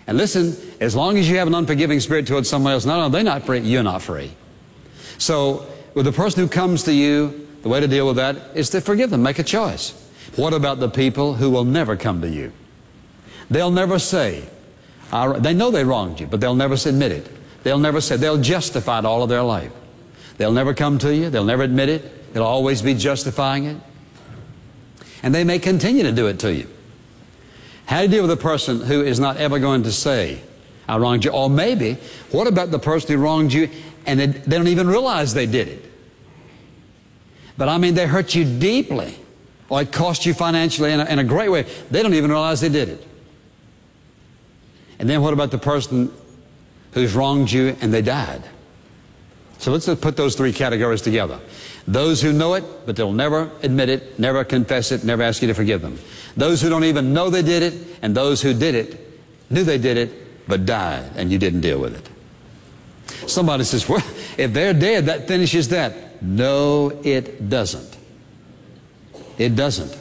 And listen, as long as you have an unforgiving spirit towards someone else, not only are they not free, you're not free. So with the person who comes to you, the way to deal with that is to forgive them, make a choice. What about the people who will never come to you? They'll never say, they know they wronged you, but they'll never admit it. They'll never say, they'll justify it all of their life. They'll never come to you, they'll never admit it, they'll always be justifying it. And they may continue to do it to you. How do you deal with a person who is not ever going to say, I wronged you? Or maybe, what about the person who wronged you and they don't even realize they did it? But I mean, they hurt you deeply, or it cost you financially in a great way. They don't even realize they did it. And then what about the person who's wronged you and they died? So let's just put those three categories together. Those who know it, but they'll never admit it, never confess it, never ask you to forgive them. Those who don't even know they did it, and those who did it, knew they did it, but died, and you didn't deal with it. Somebody says, well, if they're dead, that finishes that. No, it doesn't. It doesn't.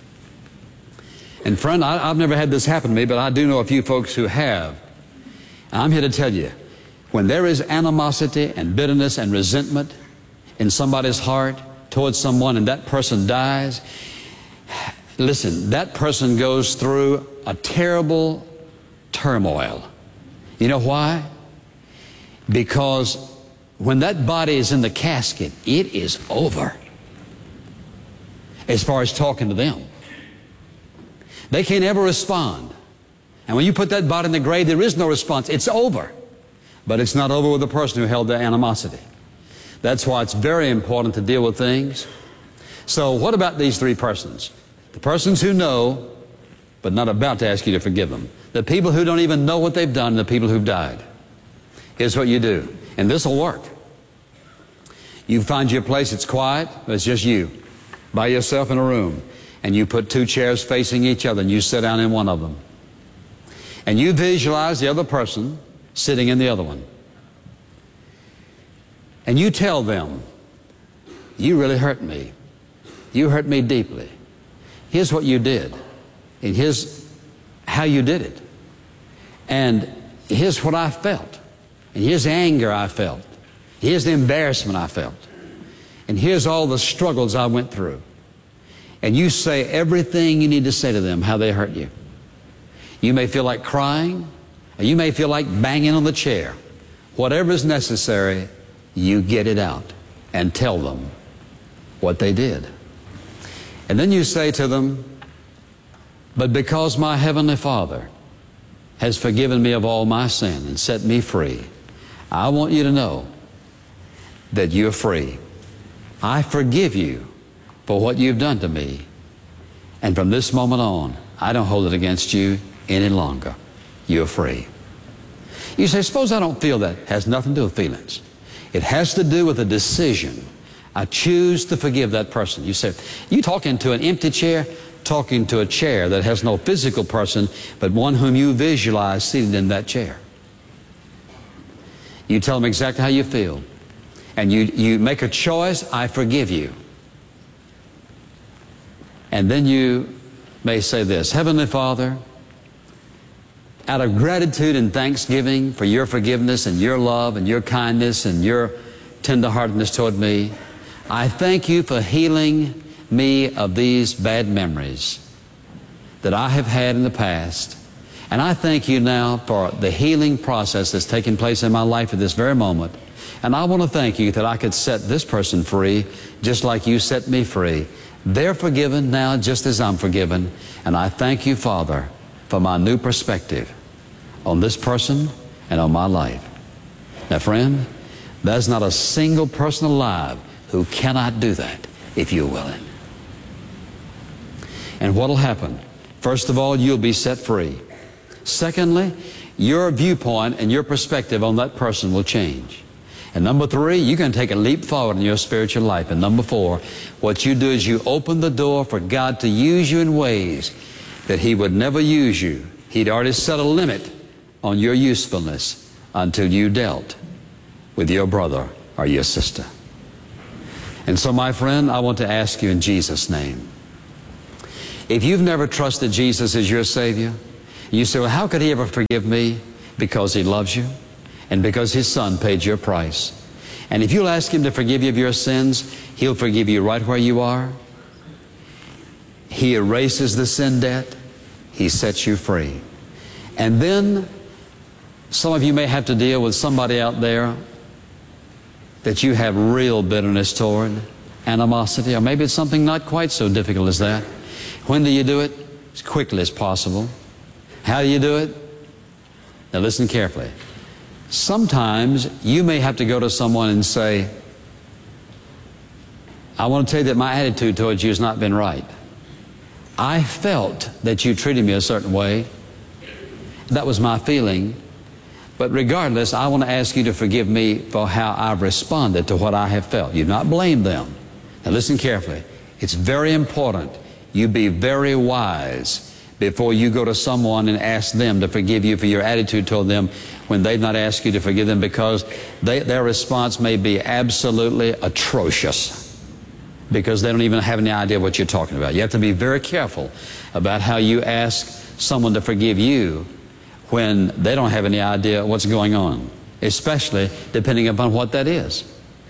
And friend, I've never had this happen to me, but I do know a few folks who have. And I'm here to tell you, when there is animosity and bitterness and resentment in somebody's heart towards someone and that person dies, listen, that person goes through a terrible turmoil. You know why? Because when that body is in the casket, it is over as far as talking to them. They can't ever respond. And when you put that body in the grave, there is no response. It's over. But it's not over with the person who held the animosity. That's why it's very important to deal with things. So what about these three persons? The persons who know, but not about to ask you to forgive them. The people who don't even know what they've done, and the people who've died. Here's what you do, and this will work. You find you a place that's quiet, but it's just you, by yourself in a room, and you put two chairs facing each other, and you sit down in one of them. And you visualize the other person sitting in the other one. And you tell them, you really hurt me. You hurt me deeply. Here's what you did. And here's how you did it. And here's what I felt. And here's the anger I felt. Here's the embarrassment I felt. And here's all the struggles I went through. And you say everything you need to say to them, how they hurt you. You may feel like crying, or you may feel like banging on the chair. Whatever is necessary, you get it out and tell them what they did. And then you say to them, but because my Heavenly Father has forgiven me of all my sin and set me free, I want you to know that you're free. I forgive you for what you've done to me. And from this moment on, I don't hold it against you any longer. You're free. You say, suppose I don't feel that. It has nothing to do with feelings. It has to do with a decision. I choose to forgive that person. You say, you talking to an empty chair? Talking to a chair that has no physical person, but one whom you visualize seated in that chair. You tell them exactly how you feel. And you make a choice, I forgive you. And then you may say this, Heavenly Father, out of gratitude and thanksgiving for your forgiveness and your love and your kindness and your tenderheartedness toward me, I thank you for healing me of these bad memories that I have had in the past. And I thank you now for the healing process that's taking place in my life at this very moment. And I want to thank you that I could set this person free just like you set me free. They're forgiven now just as I'm forgiven. And I thank you, Father, for my new perspective on this person and on my life. Now, friend, there's not a single person alive who cannot do that if you're willing. And what will happen? First of all, you'll be set free. Secondly, your viewpoint and your perspective on that person will change. And number three, you're going to take a leap forward in your spiritual life. And number four, what you do is you open the door for God to use you in ways that He would never use you. He'd already set a limit on your usefulness until you dealt with your brother or your sister. And so, my friend, I want to ask you in Jesus' name, if you've never trusted Jesus as your Savior, You say, well, how could he ever forgive me? Because he loves you and because his son paid your price. And if you'll ask him to forgive you of your sins, he'll forgive you right where you are. He erases the sin debt. He sets you free. And then some of you may have to deal with somebody out there that you have real bitterness toward, animosity, or maybe it's something not quite so difficult as that. When do you do it? As quickly as possible. How do you do it? Now listen carefully. Sometimes you may have to go to someone and say, I want to tell you that my attitude towards you has not been right. I felt that you treated me a certain way. That was my feeling. But regardless, I want to ask you to forgive me for how I've responded to what I have felt. You've not blamed them. Now listen carefully. It's very important you be very wise before you go to someone and ask them to forgive you for your attitude toward them when they've not asked you to forgive them, because their response may be absolutely atrocious because they don't even have any idea what you're talking about. You have to be very careful about how you ask someone to forgive you when they don't have any idea what's going on, especially depending upon what that is.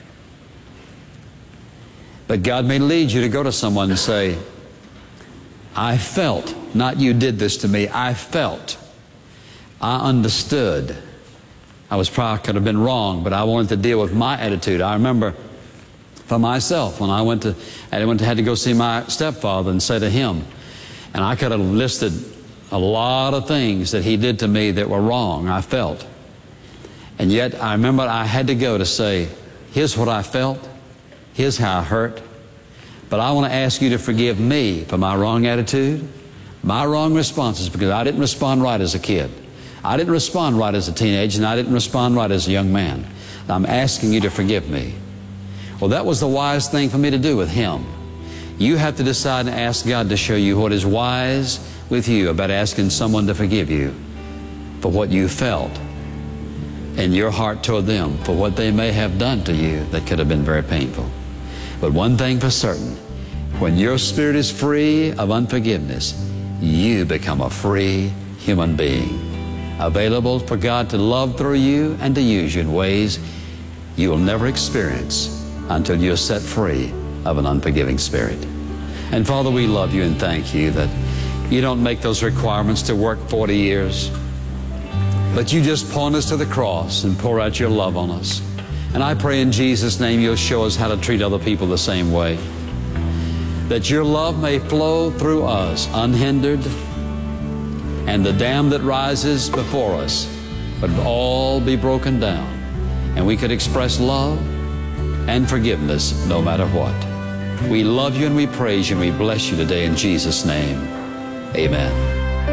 But God may lead you to go to someone and say, I felt, not you did this to me, I felt, I understood. I could have been wrong, but I wanted to deal with my attitude. I remember for myself when I had to go see my stepfather and say to him, and I could have listed a lot of things that he did to me that were wrong, I felt. And yet I remember I had to go to say, here's what I felt, here's how I hurt, but I want to ask you to forgive me for my wrong attitude, my wrong responses, because I didn't respond right as a kid. I didn't respond right as a teenager, and I didn't respond right as a young man. I'm asking you to forgive me. Well, that was the wise thing for me to do with him. You have to decide and ask God to show you what is wise with you about asking someone to forgive you for what you felt in your heart toward them, for what they may have done to you that could have been very painful. But one thing for certain, when your spirit is free of unforgiveness, you become a free human being, available for God to love through you and to use you in ways you will never experience until you're set free of an unforgiving spirit. And Father, we love you and thank you that you don't make those requirements to work 40 years, but you just point us to the cross and pour out your love on us. And I pray in Jesus' name you'll show us how to treat other people the same way, that your love may flow through us unhindered, and the dam that rises before us would all be broken down, and we could express love and forgiveness no matter what. We love you and we praise you and we bless you today in Jesus' name. Amen.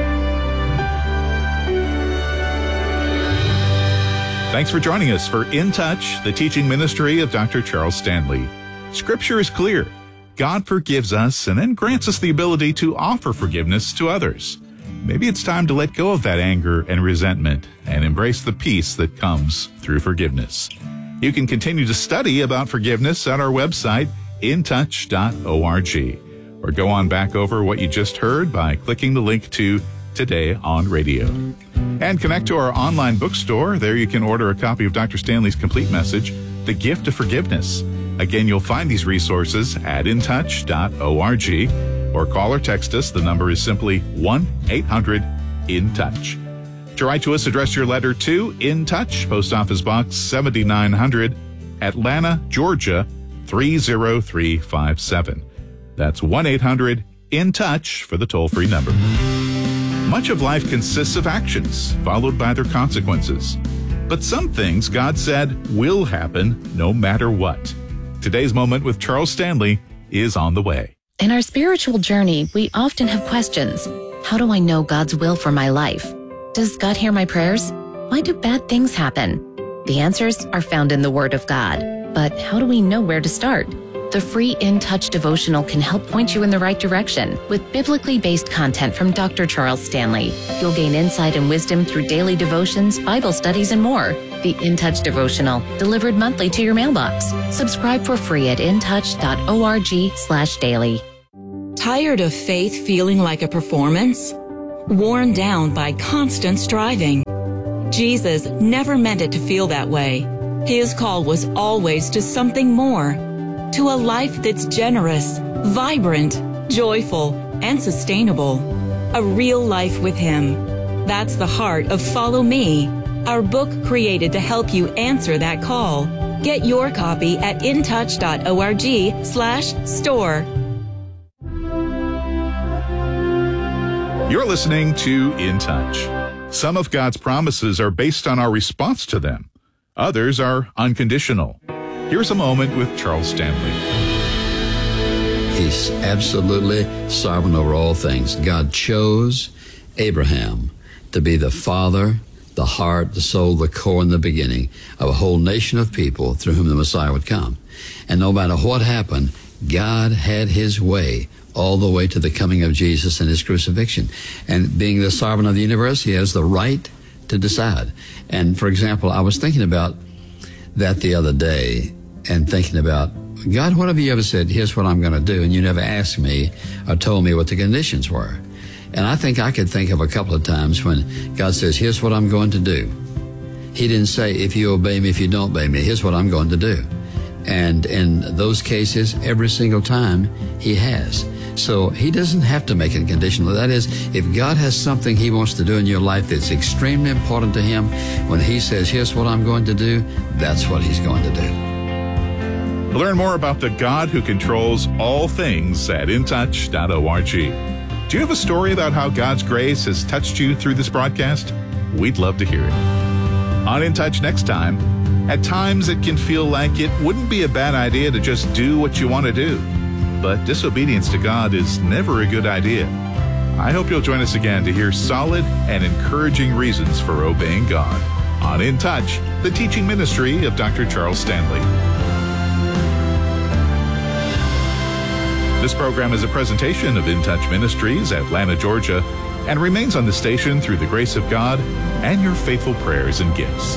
Thanks for joining us for In Touch, the teaching ministry of Dr. Charles Stanley. Scripture is clear. God forgives us and then grants us the ability to offer forgiveness to others. Maybe it's time to let go of that anger and resentment and embrace the peace that comes through forgiveness. You can continue to study about forgiveness at our website, intouch.org, or go on back over what you just heard by clicking the link to Today on Radio. And connect to our online bookstore. There you can order a copy of Dr. Stanley's complete message, The Gift of Forgiveness. Again, you'll find these resources at intouch.org, or call or text us. The number is simply 1-800-IN-TOUCH. To write to us, address your letter to In Touch, Post Office Box 7900, Atlanta, Georgia 30357. That's 1-800-IN-TOUCH for the toll-free number. Much of life consists of actions, followed by their consequences. But some things God said will happen no matter what. Today's Moment with Charles Stanley is on the way. In our spiritual journey, we often have questions. How do I know God's will for my life? Does God hear my prayers? Why do bad things happen? The answers are found in the Word of God. But how do we know where to start? The free In Touch devotional can help point you in the right direction with biblically based content from Dr. Charles Stanley. You'll gain insight and wisdom through daily devotions, Bible studies, and more. The In Touch devotional, delivered monthly to your mailbox. Subscribe for free at intouch.org/daily. Tired of faith feeling like a performance? worn down by constant striving. Jesus never meant it to feel that way. His call was always to something more, to a life that's generous, vibrant, joyful, and sustainable. A real life with Him. That's the heart of Follow Me, our book created to help you answer that call. Get your copy at intouch.org/store. You're listening to In Touch. Some of God's promises are based on our response to them. Others are unconditional. Here's a moment with Charles Stanley. He's absolutely sovereign over all things. God chose Abraham to be the father, the heart, the soul, the core, and the beginning of a whole nation of people through whom the Messiah would come. And no matter what happened, God had His way all the way to the coming of Jesus and His crucifixion. And being the sovereign of the universe, He has the right to decide. And for example, I was thinking about that the other day and thinking about, God, what have you ever said, here's what I'm going to do, and you never asked me or told me what the conditions were? And I think I could think of a couple of times when God says, here's what I'm going to do. He didn't say, if you obey me, if you don't obey me, here's what I'm going to do. And in those cases, every single time, He has. So He doesn't have to make it conditional. That is, if God has something He wants to do in your life that's extremely important to Him, when He says, here's what I'm going to do, that's what He's going to do. Learn more about the God who controls all things at intouch.org. Do you have a story about how God's grace has touched you through this broadcast? We'd love to hear it. On In Touch next time, at times it can feel like it wouldn't be a bad idea to just do what you want to do. But disobedience to God is never a good idea. I hope you'll join us again to hear solid and encouraging reasons for obeying God on In Touch, the teaching ministry of Dr. Charles Stanley. This program is a presentation of In Touch Ministries, Atlanta, Georgia, and remains on the station through the grace of God and your faithful prayers and gifts.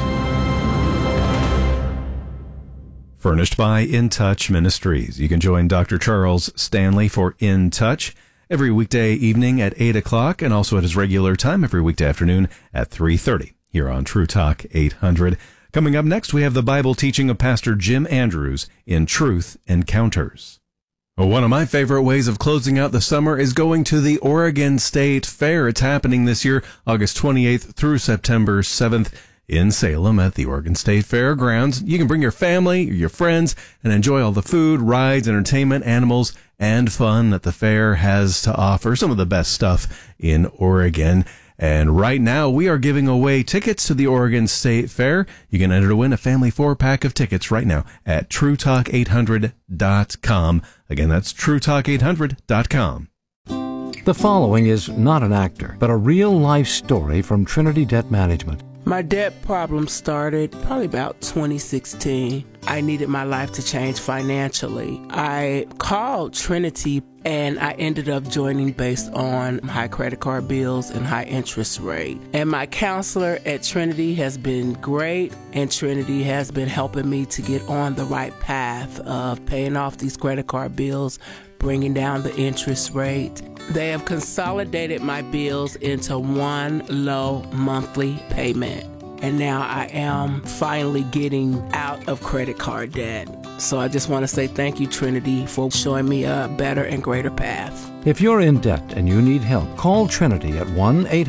Furnished by In Touch Ministries. You can join Dr. Charles Stanley for In Touch every weekday evening at 8 o'clock and also at his regular time every weekday afternoon at 3:30 here on True Talk 800. Coming up next, we have the Bible teaching of Pastor Jim Andrews in Truth Encounters. One of my favorite ways of closing out the summer is going to the Oregon State Fair. It's happening this year, August 28th through September 7th in Salem at the Oregon State Fairgrounds. You can bring your family, your friends, and enjoy all the food, rides, entertainment, animals, and fun that the fair has to offer. Some of the best stuff in Oregon. And right now, we are giving away tickets to the Oregon State Fair. You can enter to win a family 4-pack of tickets right now at TrueTalk800.com. Again, that's TrueTalk800.com. The following is not an actor, but a real-life story from Trinity Debt Management. My debt problem started probably about 2016. I needed my life to change financially. I called Trinity and I ended up joining based on high credit card bills and high interest rate. And my counselor at Trinity has been great, and Trinity has been helping me to get on the right path of paying off these credit card bills, bringing down the interest rate. They have consolidated my bills into one low monthly payment. And now I am finally getting out of credit card debt. So I just want to say thank you, Trinity, for showing me a better and greater path. If you're in debt and you need help, call Trinity at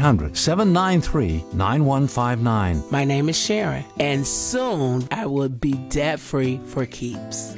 1-800-793-9159. My name is Sharon, and soon I will be debt-free for keeps.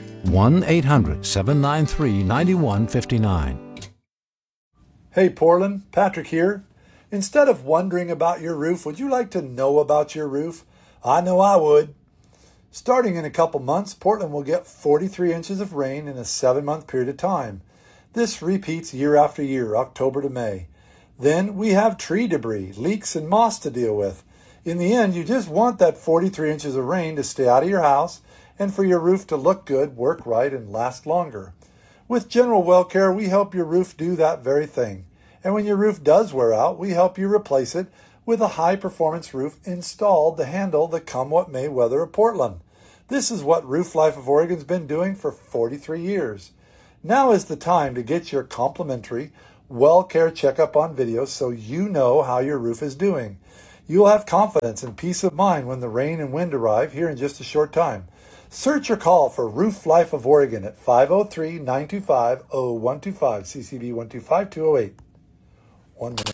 1-800-793-9159. Hey Portland, Patrick here. Instead of wondering about your roof, would you like to know about your roof? I know I would. Starting in a couple months, Portland will get 43 inches of rain in a 7-month period of time. This repeats year after year, October to May. Then we have tree debris, leaks, and moss to deal with. In the end, you just want that 43 inches of rain to stay out of your house and for your roof to look good, work right, and last longer. With General Well Care, we help your roof do that very thing. And when your roof does wear out, we help you replace it with a high-performance roof installed to handle the come-what-may weather of Portland. This is what Roof Life of Oregon's been doing for 43 years. Now is the time to get your complimentary well care checkup on video so you know how your roof is doing. You'll have confidence and peace of mind when the rain and wind arrive here in just a short time. Search or call for Roof Life of Oregon at 503-925-0125, CCB 125208. 1 minute.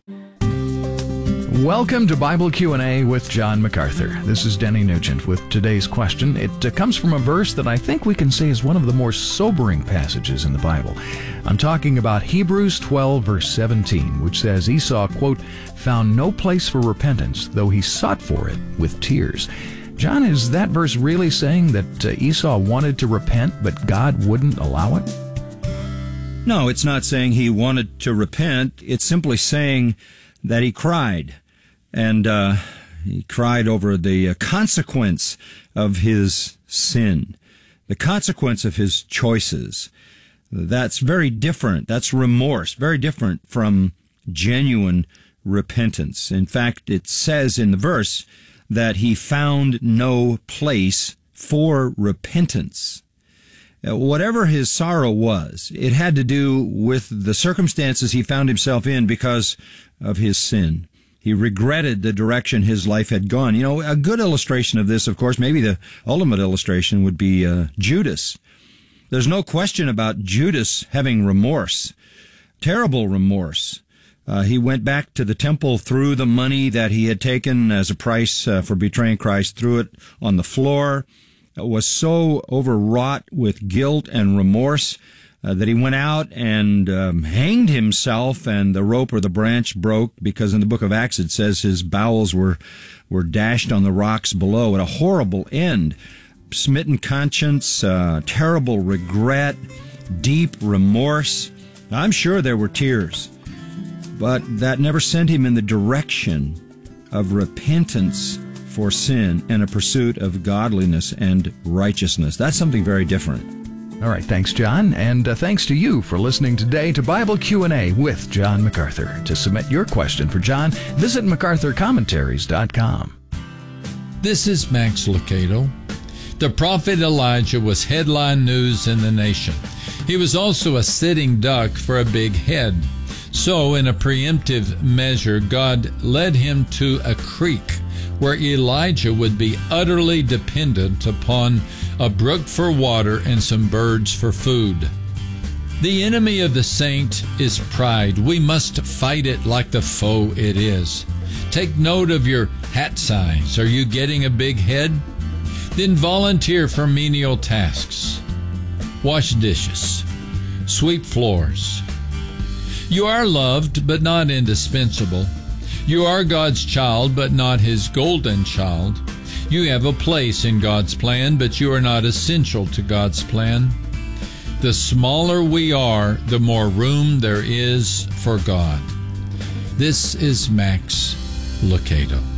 Welcome to Bible Q&A with John MacArthur. This is Denny Nugent with today's question. It comes from a verse that I think we can say is one of the more sobering passages in the Bible. I'm talking about Hebrews 12, verse 17, which says Esau, quote, found no place for repentance, though he sought for it with tears. John, is that verse really saying that Esau wanted to repent, but God wouldn't allow it? No, it's not saying he wanted to repent. It's simply saying that he cried. And he cried over the consequence of his sin, the consequence of his choices. That's very different. That's remorse, very different from genuine repentance. In fact, it says in the verse that he found no place for repentance. Whatever his sorrow was, it had to do with the circumstances he found himself in because of his sin. He regretted the direction his life had gone. You know, a good illustration of this, of course, maybe the ultimate illustration would be Judas. There's no question about Judas having remorse, terrible remorse. He went back to the temple, threw the money that he had taken as a price for betraying Christ, threw it on the floor, was so overwrought with guilt and remorse that he went out and hanged himself, and the rope or the branch broke, because in the book of Acts it says his bowels were dashed on the rocks below. At a horrible end. Smitten conscience, terrible regret, deep remorse. I'm sure there were tears, but that never sent him in the direction of repentance for sin and a pursuit of godliness and righteousness. That's something very different. All right, thanks, John, and thanks to you for listening today to Bible Q&A with John MacArthur. To submit your question for John, visit MacArthurCommentaries.com. This is Max Lucado. The prophet Elijah was headline news in the nation. He was also a sitting duck for a big head. So, in a preemptive measure, God led him to a creek where Elijah would be utterly dependent upon a brook for water and some birds for food. The enemy of the saint is pride. We must fight it like the foe it is. Take note of your hat size. Are you getting a big head? Then volunteer for menial tasks. Wash dishes. Sweep floors. You are loved, but not indispensable. You are God's child, but not His golden child. You have a place in God's plan, but you are not essential to God's plan. The smaller we are, the more room there is for God. This is Max Lucado.